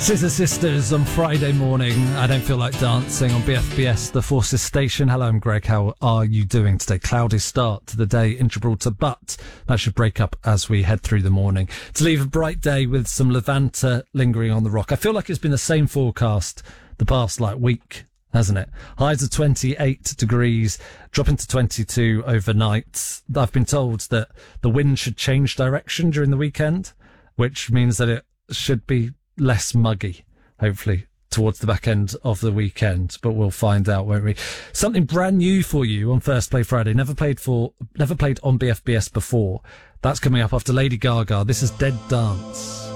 Scissor Sisters on Friday morning. I don't feel like dancing on BFBS, the Forces Station. Hello, I'm Greg. How are you doing today? Cloudy start to the day in Gibraltar, but that should break up as we head through the morning to leave a bright day with some Levanta lingering on the rock. I feel like it's been the same forecast the past week, hasn't it? Highs of 28 degrees, dropping to 22 overnight. I've been told that the wind should change direction during the weekend, which means that it should be less muggy, hopefully, towards the back end of the weekend, but we'll find out, won't we? Something brand new for you on First Play Friday. Never played on BFBS before. That's coming up after Lady Gaga. This is Dead Dance.